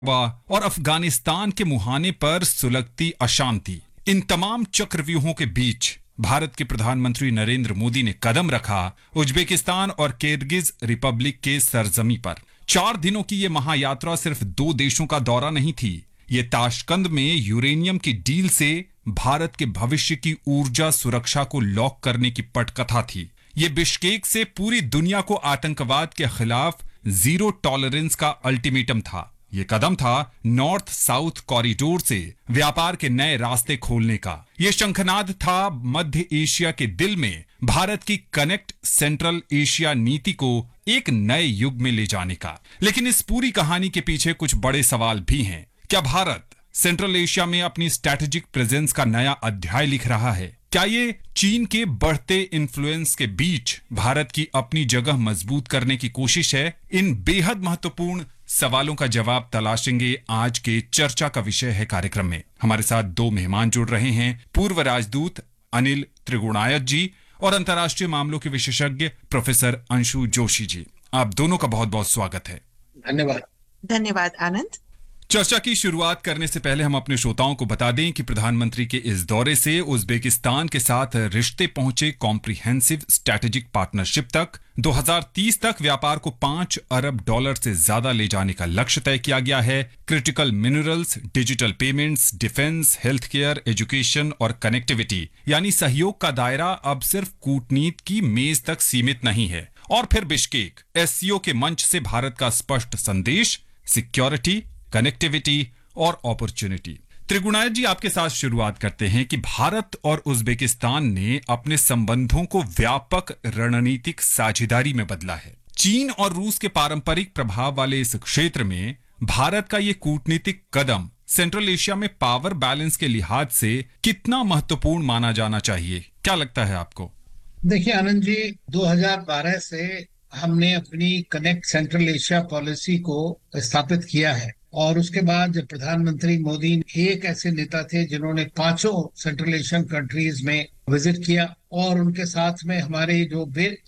और अफगानिस्तान के मुहाने पर सुलगती अशांति, इन तमाम चक्रव्यूहों के बीच भारत के प्रधानमंत्री नरेंद्र मोदी ने कदम रखा उज्बेकिस्तान और किर्गिज रिपब्लिक के सरजमी पर। 4 दिनों की ये महायात्रा सिर्फ 2 देशों का दौरा नहीं थी। ये ताशकंद में यूरेनियम की डील से भारत के भविष्य की ऊर्जा सुरक्षा को लॉक करने की पटकथा थी। ये बिश्केक से पूरी दुनिया को आतंकवाद के खिलाफ जीरो टॉलरेंस का अल्टीमेटम था। ये कदम था नॉर्थ साउथ कॉरिडोर से व्यापार के नए रास्ते खोलने का। ये शंखनाद था मध्य एशिया के दिल में भारत की कनेक्ट सेंट्रल एशिया नीति को एक नए युग में ले जाने का। लेकिन इस पूरी कहानी के पीछे कुछ बड़े सवाल भी हैं। क्या भारत सेंट्रल एशिया में अपनी स्ट्रैटेजिक प्रेजेंस का नया अध्याय लिख रहा है? क्या ये चीन के बढ़ते इन्फ्लुएंस के बीच भारत की अपनी जगह मजबूत करने की कोशिश है? इन बेहद महत्वपूर्ण सवालों का जवाब तलाशेंगे आज के चर्चा का विषय है कार्यक्रम में। हमारे साथ 2 मेहमान जुड़ रहे हैं, पूर्व राजदूत अनिल त्रिगुणायत जी और अंतर्राष्ट्रीय मामलों के विशेषज्ञ प्रोफेसर अंशु जोशी जी। आप दोनों का बहुत बहुत स्वागत है। धन्यवाद। धन्यवाद आनंद। चर्चा की शुरुआत करने से पहले हम अपने श्रोताओं को बता दें कि प्रधानमंत्री के इस दौरे से उज्बेकिस्तान के साथ रिश्ते पहुंचे कॉम्प्रिहेंसिव स्ट्रैटेजिक पार्टनरशिप तक। 2030 तक व्यापार को $5 अरब से ज्यादा ले जाने का लक्ष्य तय किया गया है। Critical minerals, digital payments, defence, health care, education और कनेक्टिविटी यानी सहयोग का दायरा अब सिर्फ कूटनीति की मेज तक सीमित नहीं है। और फिर बिश्केक एससीओ के मंच से भारत का स्पष्ट संदेश, सिक्योरिटी, कनेक्टिविटी और अपॉर्चुनिटी। त्रिगुणायत जी, आपके साथ शुरुआत करते हैं कि भारत और उज्बेकिस्तान ने अपने संबंधों को व्यापक रणनीतिक साझेदारी में बदला है। चीन और रूस के पारंपरिक प्रभाव वाले इस क्षेत्र में भारत का ये कूटनीतिक कदम सेंट्रल एशिया में पावर बैलेंस के लिहाज से कितना महत्वपूर्ण माना जाना चाहिए? क्या लगता है आपको? देखिए आनंद जी, 2012 से हमने अपनी कनेक्ट सेंट्रल एशिया पॉलिसी को स्थापित किया है और उसके बाद जब प्रधानमंत्री मोदी एक ऐसे नेता थे जिन्होंने 5 सेंट्रल एशियन कंट्रीज में विजिट किया और उनके साथ में हमारे जो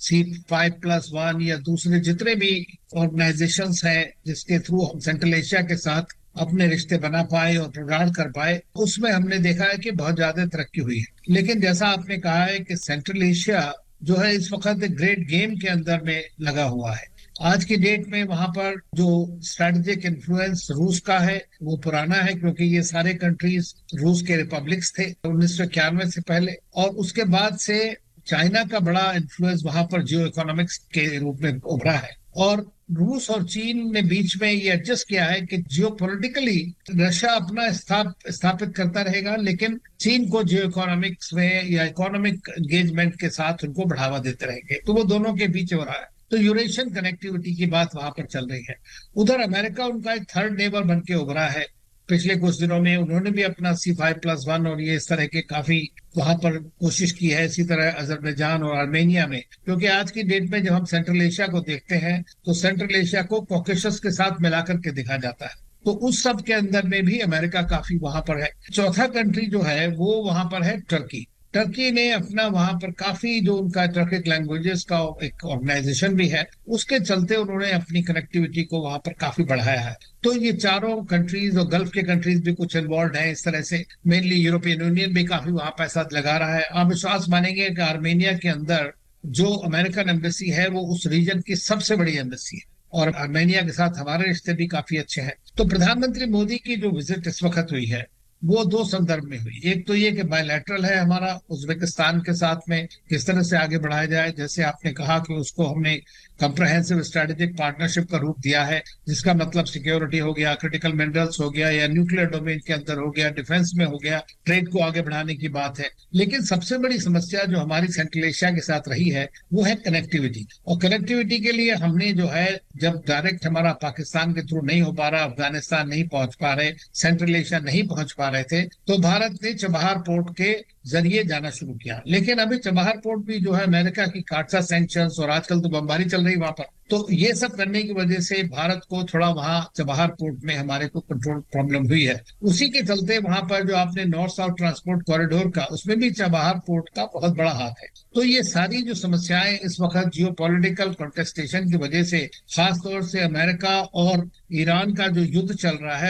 C5+1 या दूसरे जितने भी ऑर्गेनाइजेशंस हैं जिसके थ्रू हम सेंट्रल एशिया के साथ अपने रिश्ते बना पाए और प्रगाढ़ कर पाए, उसमें हमने देखा है कि बहुत ज्यादा तरक्की हुई है। लेकिन जैसा आपने कहा है कि सेंट्रल एशिया जो है इस वक्त एक ग्रेट गेम के अंदर में लगा हुआ है। आज की डेट में वहां पर जो स्ट्रैटेजिक इन्फ्लुएंस रूस का है वो पुराना है, क्योंकि ये सारे कंट्रीज रूस के रिपब्लिक्स थे 1991 से पहले, और उसके बाद से चाइना का बड़ा इन्फ्लुएंस वहां पर जियो इकोनॉमिक्स के रूप में उभरा है। और रूस और चीन ने बीच में ये एडजस्ट किया है कि जियो पोलिटिकली रशिया अपना स्थापित करता रहेगा, लेकिन चीन को जियो इकोनॉमिक्स में या इकोनॉमिक एंगेजमेंट के साथ उनको बढ़ावा देते रहेंगे। तो वो दोनों के बीच हो रहा है। तो यूरेशियन कनेक्टिविटी की बात वहां पर चल रही है। उधर अमेरिका उनका एक थर्ड नेबर बन के उभरा है। पिछले कुछ दिनों में उन्होंने भी अपना C5+1 और ये इस तरह के काफी वहां पर कोशिश की है। इसी तरह अजरबैजान और आर्मेनिया में, क्योंकि आज की डेट में जब हम सेंट्रल एशिया को देखते हैं तो सेंट्रल एशिया को कॉकेशस के साथ मिलाकर के देखा जाता है। तो उस सब के अंदर में भी अमेरिका काफी वहां पर है। चौथा कंट्री जो है वो वहां पर है टर्की। टर्की ने अपना वहां पर काफी जो उनका टर्किक लैंग्वेजेस का एक ऑर्गेनाइजेशन भी है, उसके चलते उन्होंने अपनी कनेक्टिविटी को वहां पर काफी बढ़ाया है। तो ये चारों कंट्रीज और गल्फ के कंट्रीज भी कुछ इन्वॉल्व हैं इस तरह से। मेनली यूरोपियन यूनियन भी काफी वहां पैसा लगा रहा है। आप विश्वास मानेंगे कि आर्मेनिया के अंदर जो अमेरिकन एम्बेसी है वो उस रीजन की सबसे बड़ी एम्बेसी है और आर्मेनिया के साथ हमारे रिश्ते भी काफी अच्छे हैं। तो प्रधानमंत्री मोदी की जो विजिट इस वक्त हुई है वो 2 संदर्भ में हुई। एक तो ये कि बायलैटरल है हमारा उज्बेकिस्तान के साथ में किस तरह से आगे बढ़ाया जाए। जैसे आपने कहा कि उसको हमने कॉम्प्रिहेंसिव स्ट्रेटेजिक पार्टनरशिप का रूप दिया है, जिसका मतलब सिक्योरिटी हो गया, क्रिटिकल मिनरल्स हो गया, या न्यूक्लियर डोमेन के अंदर हो गया, डिफेंस में हो गया, ट्रेड को आगे बढ़ाने की बात है। लेकिन सबसे बड़ी समस्या जो हमारी सेंट्रल एशिया के साथ रही है वो है कनेक्टिविटी। और कनेक्टिविटी के लिए हमने जो है, जब डायरेक्ट हमारा पाकिस्तान के थ्रू नहीं हो पा रहा, अफगानिस्तान नहीं पहुंच पा रहे, सेंट्रल एशिया नहीं पहुंच पा रहे थे, तो भारत ने चबहार पोर्ट के जरिए जाना शुरू किया। लेकिन अभी चबहार पोर्ट भी जो है अमेरिका की काटसा सैंक्शंस और आजकल तो बमबारी चल रही वहां पर, तो ये सब करने की वजह से भारत को थोड़ा वहां चबहार पोर्ट में हमारे को कंट्रोल प्रॉब्लम हुई है। उसी के चलते वहां पर जो आपने नॉर्थ साउथ ट्रांसपोर्ट कॉरिडोर का, उसमें भी चबहार पोर्ट का बहुत बड़ा हाथ है। तो ये सारी जो समस्याएं इस वक्त जियो पॉलिटिकल कॉन्टेस्टेशन की वजह से, खासतौर से अमेरिका और ईरान का जो युद्ध चल रहा है